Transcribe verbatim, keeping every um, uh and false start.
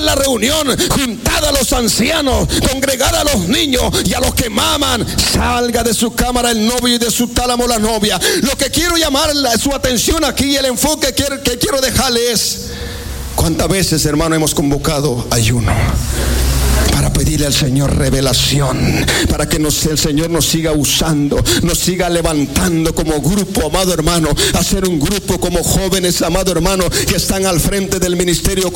la reunión, juntar a los ancianos, congregar a los niños y a los que maman. Salga de su cámara el novio y de su tálamo la novia. Lo que quiero llamar su atención aquí, el enfoque que, que quiero dejarle es: ¿cuántas veces, hermano, hemos convocado ayuno para pedirle al Señor revelación, para que nos, el Señor nos siga usando, nos siga levantando como grupo, amado hermano, hacer un grupo como jóvenes, amado hermano, que están al frente del ministerio